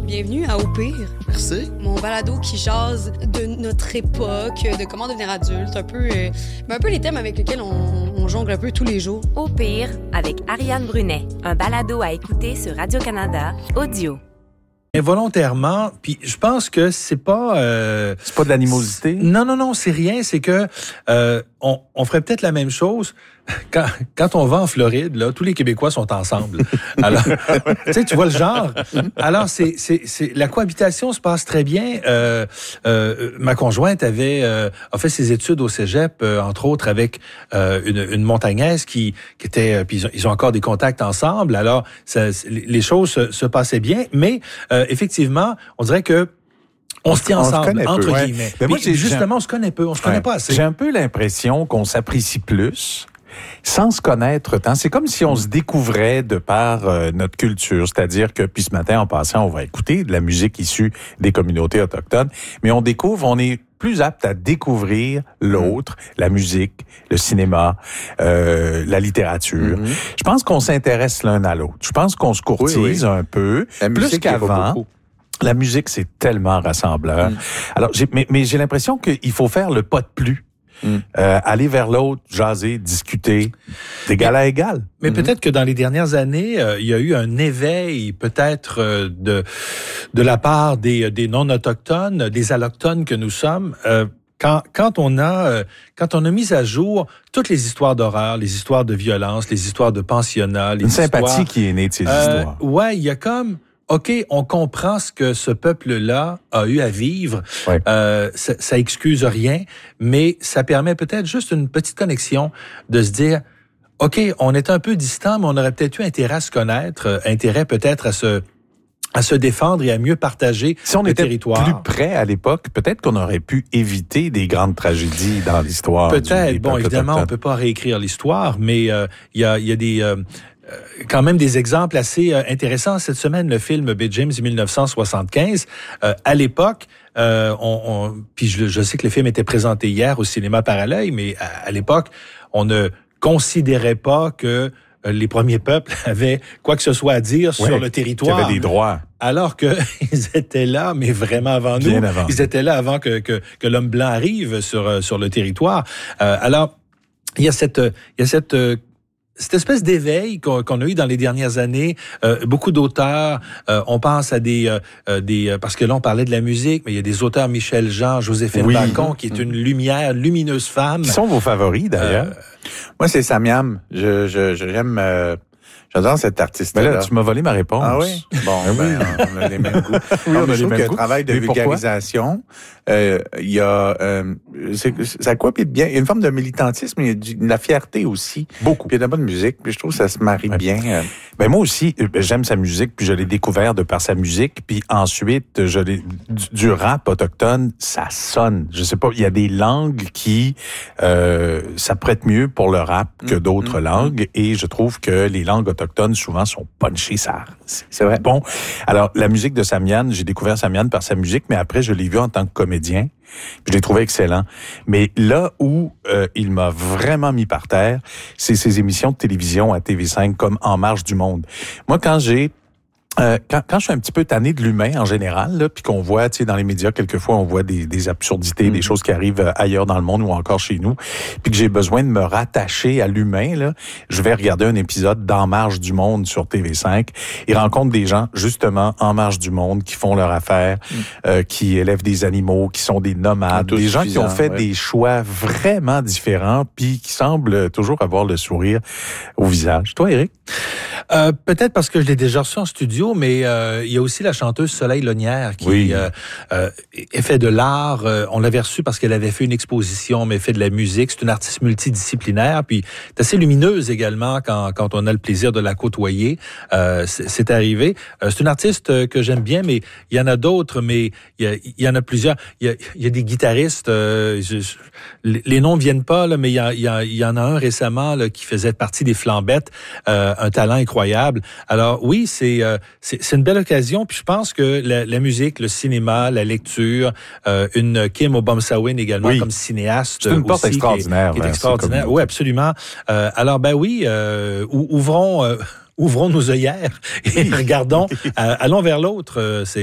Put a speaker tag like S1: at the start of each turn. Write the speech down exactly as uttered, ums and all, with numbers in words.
S1: Bienvenue à Au pire.
S2: Merci.
S1: Mon balado qui jase de notre époque, de comment devenir adulte, un peu, euh, ben un peu les thèmes avec lesquels on, on jongle un peu tous les jours.
S3: Au pire, avec Ariane Brunet, un balado à écouter sur Radio-Canada, audio.
S4: Involontairement, puis je pense que c'est pas... Euh,
S2: c'est pas de l'animosité?
S4: Non, non, non, c'est rien. C'est que euh, on, on ferait peut-être la même chose quand, quand on va en Floride. Là, tous les Québécois sont ensemble. Alors, tu sais, tu vois le genre. Alors, c'est, c'est, c'est la cohabitation se passe très bien. Euh, euh, ma conjointe avait euh, a fait ses études au Cégep, euh, entre autres avec euh, une, une montagnaise qui, qui était. Puis ils ont, ils ont encore des contacts ensemble. Alors, ça, les choses se, se passaient bien, mais euh, effectivement, on dirait que on se tient ensemble,
S2: se
S4: entre
S2: peu,
S4: guillemets.
S2: Ouais. Mais
S4: moi, j'ai, justement, on se connaît peu, on se ouais. connaît pas assez.
S2: J'ai un peu l'impression qu'on s'apprécie plus sans se connaître tant. C'est comme si on se découvrait de par euh, notre culture. C'est-à-dire que, puis ce matin, en passant, on va écouter de la musique issue des communautés autochtones, mais on découvre, on est plus apte à découvrir l'autre, la musique, le cinéma, euh, la littérature. Mm-hmm. Je pense qu'on s'intéresse l'un à l'autre. Je pense qu'on se courtise oui, oui. un peu, la plus qu'avant. La musique, c'est tellement rassembleur. Mm. Alors, j'ai, mais, mais j'ai l'impression qu'il faut faire le pas de plus. Mm. Euh, aller vers l'autre, jaser, discuter, d'égal à égal.
S4: Mais
S2: mm-hmm.
S4: peut-être que dans les dernières années, euh, il y a eu un éveil, peut-être euh, de de la part des des non-autochtones, des allochtones que nous sommes. Euh, Quand, quand on a euh, quand on a mis à jour toutes les histoires d'horreur, les histoires de violence, les histoires de pensionnats, les
S2: une
S4: histoires,
S2: sympathie qui est née de ces
S4: euh,
S2: histoires.
S4: Ouais, il y a comme OK, on comprend ce que ce peuple-là a eu à vivre.
S2: Ouais.
S4: Euh, ça, ça excuse rien, mais ça permet peut-être juste une petite connexion de se dire, OK, on est un peu distant, mais on aurait peut-être eu intérêt à se connaître, euh, intérêt peut-être à se à se défendre et à mieux partager
S2: si on
S4: le
S2: était
S4: territoire.
S2: Plus près à l'époque, peut-être qu'on aurait pu éviter des grandes tragédies dans l'histoire.
S4: Peut-être.
S2: Du,
S4: bon, évidemment, autochtone. On peut pas réécrire l'histoire, mais il euh, y a il y a des euh, quand même des exemples assez euh, intéressants. Cette semaine, le film Baie James dix-neuf cent soixante-quinze, euh, à l'époque, euh, on, on puis je, je sais que le film était présenté hier au cinéma Parallèle, mais à, à l'époque, on ne considérait pas que les premiers peuples avaient quoi que ce soit à dire
S2: ouais,
S4: sur le territoire.
S2: Qui avaient des droits.
S4: Alors que ils étaient là, mais vraiment avant
S2: Bien
S4: nous.
S2: Avant.
S4: Ils étaient là avant que, que, que l'homme blanc arrive sur, sur le territoire. Euh, alors, il y a cette, il y a cette, cette espèce d'éveil qu'on, qu'on a eu dans les dernières années. Euh, beaucoup d'auteurs, euh, on pense à des, euh, des, parce que là on parlait de la musique, mais il y a des auteurs, Michel Jean, Joséphine
S2: oui.
S4: Bacon, qui est une lumière, lumineuse femme.
S2: Qui sont vos favoris d'ailleurs?
S5: Euh, Moi, c'est Samiam. Je, je, je j'aime, euh, j'adore cet artiste-là.
S2: Mais là, tu m'as volé ma réponse.
S5: Ah oui? Bon, ben, on a les mêmes goûts.
S2: Oui,
S5: non,
S2: on a les
S5: je trouve
S2: mêmes
S5: qu'il y a un
S2: goûts.
S5: travail de
S2: mais
S5: vulgarisation. Euh, il y a, euh, c'est, ça quoi, puis bien, il y a une forme de militantisme, il y a du, de la fierté aussi.
S2: Beaucoup.
S5: Puis il y a de la bonne musique, puis je trouve que ça se marie ouais. bien. Euh.
S2: Ben moi aussi, j'aime sa musique, puis je l'ai découvert de par sa musique, puis ensuite, je l'ai du, du rap autochtone, ça sonne. Je sais pas, il y a des langues qui euh, s'apprêtent mieux pour le rap que d'autres mmh, langues, mmh. et je trouve que les langues autochtones souvent sont punchées, ça. C'est vrai. Bon, alors la musique de Samian, j'ai découvert Samian par sa musique, mais après je l'ai vu en tant que comédien. Je l'ai trouvé excellent. Mais là où euh, il m'a vraiment mis par terre, c'est ses émissions de télévision à T V cinq comme En marche du monde. Moi, quand j'ai Euh, quand, quand je suis un petit peu tanné de l'humain en général, là, puis qu'on voit, tu sais, dans les médias, quelquefois, on voit des, des absurdités, mmh. des choses qui arrivent ailleurs dans le monde ou encore chez nous, puis que j'ai besoin de me rattacher à l'humain, là, je vais regarder un épisode d'En marche du monde sur T V cinq. Ils rencontrent des gens, justement, en marche du monde, qui font leur affaire, mmh. euh, qui élèvent des animaux, qui sont des nomades, des gens qui ont fait ouais. des choix vraiment différents, puis qui semblent toujours avoir le sourire au visage. Toi, Éric?
S4: Euh, peut-être parce que je l'ai déjà reçu en studio, mais euh, il y a aussi la chanteuse Soleil Lonière qui
S2: oui.
S4: euh, euh, fait de l'art. Euh, on l'avait reçue parce qu'elle avait fait une exposition, mais fait de la musique. C'est une artiste multidisciplinaire, puis c'est assez lumineuse également quand, quand on a le plaisir de la côtoyer. Euh, c'est, c'est arrivé. Euh, c'est une artiste que j'aime bien, mais il y en a d'autres, mais il y, a, il y en a plusieurs. Il y a, il y a des guitaristes, euh, je, je, les noms viennent pas, là, mais il y, a, il, y a, il y en a un récemment là, qui faisait partie des Flambettes, euh, un talent incroyable. Alors oui, c'est, euh, c'est c'est une belle occasion. Puis je pense que la, la musique, le cinéma, la lecture, euh, une Kim Obomsawin également oui. comme cinéaste,
S2: c'est une porte
S4: aussi,
S2: extraordinaire.
S4: Qui est, qui est extraordinaire. Oui, absolument. Euh, alors ben oui, euh, ouvrons euh, ouvrons nos œillères et regardons, euh, allons vers l'autre. C'est